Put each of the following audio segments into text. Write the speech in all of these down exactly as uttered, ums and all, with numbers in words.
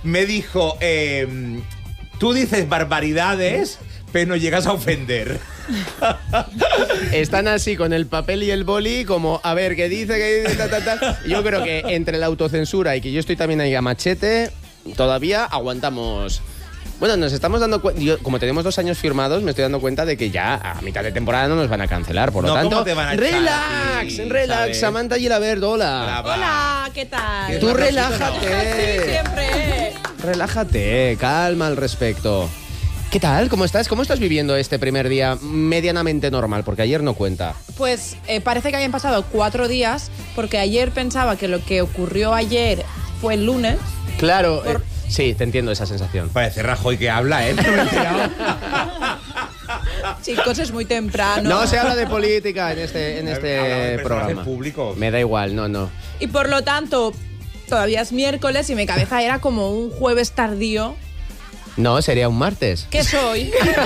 me dijo, eh, tú dices barbaridades, pero no llegas a ofender. Están así con el papel y el boli, como, a ver, ¿qué dice? ¿Qué dice? Ta, ta, ta. Yo creo que entre la autocensura y que yo estoy también ahí a machete, todavía aguantamos. Bueno, nos estamos dando cuenta, como tenemos dos años firmados, me estoy dando cuenta de que ya a mitad de temporada no nos van a cancelar, por lo no, tanto, ¿cómo te van a relax, echar, relax, ¿sabes? Samantha Gilabert, hola. Hola, ¿qué tal? Tú ¿Qué relájate. Sí, siempre. Relájate, calma al respecto. ¿Qué tal? ¿Cómo estás? ¿Cómo estás viviendo este primer día medianamente normal? Porque ayer no cuenta. Pues eh, parece que habían pasado cuatro días, porque ayer pensaba que lo que ocurrió ayer fue el lunes. Claro, Por... eh, sí, te entiendo esa sensación. Parece Rajoy que habla, ¿eh? Chicos, es muy temprano. No se habla de política en este, en este Habla de programa. personajes públicos. Me da igual, no, no. Y por lo tanto, todavía es miércoles y mi cabeza era como un jueves tardío. No, sería un martes. ¿Qué soy?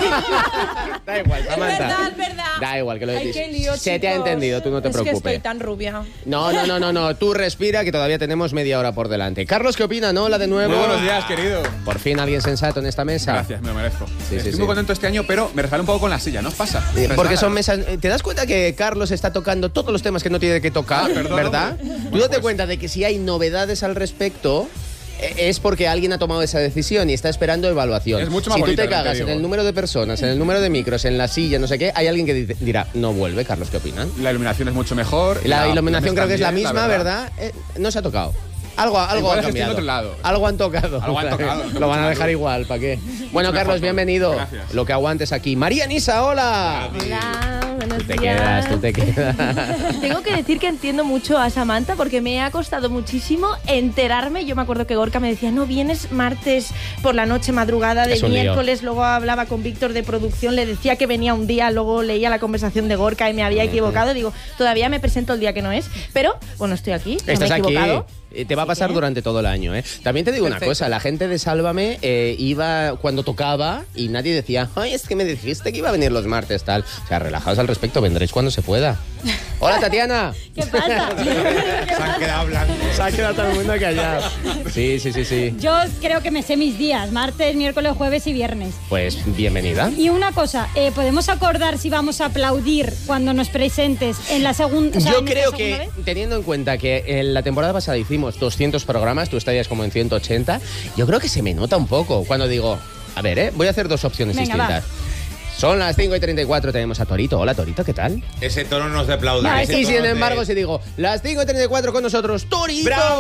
Da igual, Es Samantha. verdad, es verdad. Da igual que lo Ay, dices. qué lío, Se te ha chicos. entendido, tú no te es preocupes. Es que estoy tan rubia. No, no, no, no, no. Tú respira que todavía tenemos media hora por delante. Carlos, ¿qué opina? ¿No? La de nuevo. Muy buenos días, querido. Por fin alguien sensato en esta mesa. Gracias, me lo merezco. Sí, Estoy sí, muy sí. contento este año, pero me resbalé un poco con la silla, ¿no os pasa? Eh, Porque Resbala. son mesas. eh, ¿Te das cuenta que Carlos está tocando todos los temas que no tiene que tocar? Ah, perdón, ¿Verdad? hombre. Tú Bueno, date pues. cuenta de que si hay novedades al respecto, eh, es porque alguien ha tomado esa decisión y está esperando evaluación. Es mucho más si tú bonita, te también te cagas en digo. el número de personas, en el número de micros, en la silla, no sé qué, hay alguien que dice- dirá, no vuelve. Carlos, ¿qué opinan? La iluminación es mucho mejor. La iluminación creo que es la también, misma, ¿verdad? Eh, no se ha tocado. Algo, algo Igual ha es que estoy en cambiado. otro lado. Algo han tocado. Algo han tocado, no Lo van a mucho dejar más. igual, ¿para qué? Bueno, Mejor Carlos, todo. bienvenido. Gracias. Lo que aguantes aquí. María Nisa, hola. Hola, buenos Tú te días. quedas, tú te quedas. Tengo que decir que entiendo mucho a Samantha porque me ha costado muchísimo enterarme. Yo me acuerdo que Gorka me decía, no, vienes martes por la noche, madrugada de Es un lío. miércoles. Luego hablaba con Víctor de producción, le decía que venía un día, luego leía la conversación de Gorka y me había equivocado. Digo, todavía me presento el día que no es. Pero, bueno, estoy aquí, no Estás me he aquí. equivocado. Eh, Te va a Así pasar que- durante todo el año, ¿eh? También te digo una Perfecto. cosa, la gente de Sálvame eh, iba cuando tocaba y nadie decía, ay, es que me dijiste que iba a venir los martes, tal. O sea, relajaos al respecto, vendréis cuando se pueda. Hola, Tatiana. ¿Qué pasa? Se han quedado blancos. Se ha quedado todo el mundo callado. Sí, sí, sí, sí. Yo creo que me sé mis días, martes, miércoles, jueves y viernes. Pues bienvenida. Y una cosa, eh, ¿podemos acordar si vamos a aplaudir cuando nos presentes en la segunda? O sea, Yo en esta creo segunda que, vez? teniendo en cuenta que en la temporada pasada hicimos doscientos programas, tú estarías como en ciento ochenta, yo creo que se me nota un poco cuando digo, a ver, ¿eh? Voy a hacer dos opciones Venga, distintas. Son las cinco y treinta y cuatro, tenemos a Torito. Hola, Torito, ¿qué tal? Ese tono no es de aplaudir. Ah, ese y sin tono es de- embargo, si digo, las cinco y treinta y cuatro con nosotros, Torito. ¡Bravo!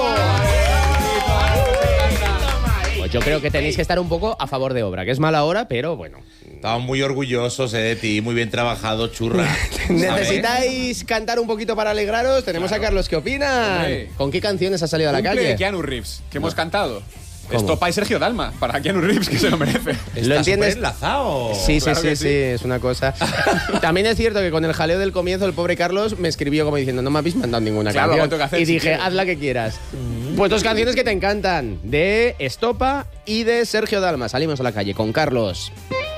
Pues yo creo que tenéis que estar un poco a favor de obra, que es mala hora, pero bueno. Estamos muy orgullosos eh, de ti, muy bien trabajado, churra. ¿Sabes? ¿Necesitáis cantar un poquito para alegraros? Tenemos a Carlos, ¿qué opinan? Hombre. ¿Con qué canciones has salido a la Cumple calle? Keanu Reeves, que hemos cantado. ¿Cómo? Estopa y Sergio Dalma, para Keanu Reeves, que se lo merece. ¿Lo Está entiendes? superenlazado. Sí, sí, Claro sí, que sí, sí. es una cosa. También es cierto que con el jaleo del comienzo, el pobre Carlos me escribió como diciendo, no me habéis mandado ninguna Claro, canción. lo tengo que hacer y si dije, quieres. haz la que quieras. Pues dos canciones que te encantan, de Estopa y de Sergio Dalma. Salimos a la calle con Carlos.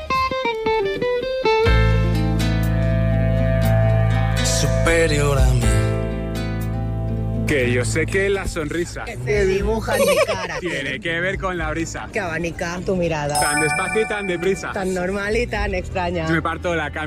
Superior a mí. Que yo sé que la sonrisa Te dibuja en mi cara. tiene que ver con la brisa. Que abanica tu mirada. Tan despacio y tan deprisa. Tan normal y tan extraña. Me parto la